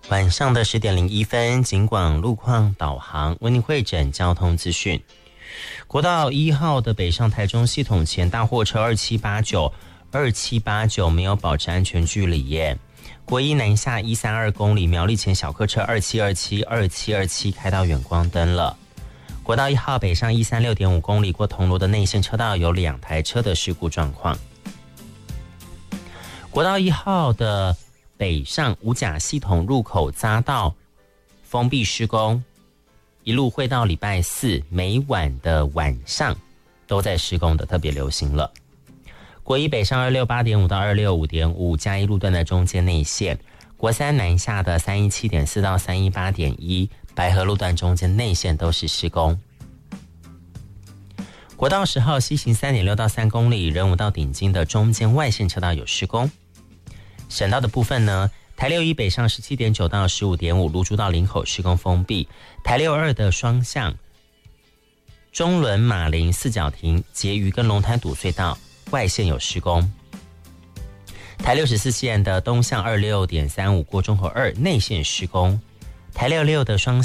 晚上的10点01分，警广路况导航为您汇整交通资讯。国道1号的北上台中系统前大货车2789没有保持安全距离耶。国一南下132公里，苗栗前小客车2727开到远光灯了。国道1号北上136.5公里，过铜锣的内线车道有2台车的事故状况。国道1号的北上五甲系统入口匝道封闭施工，一路会到礼拜四每晚的晚上都在施工的，特别流行了。国一北上268.5到265.5嘉义路段的中间内线，国三南下的317.4到318.1白河路段中间内线都是施工。国道10号西行3.6到3公里，仁武到顶金的中间外线车道有施工。省道的部分呢，台6一北上17.9到15.5，芦竹到林口施工封闭。台62的双向中仑马林四角亭结余跟龙潭堵隧道外线有施工。台64线的东向26.35过中和2内线施工。台66的双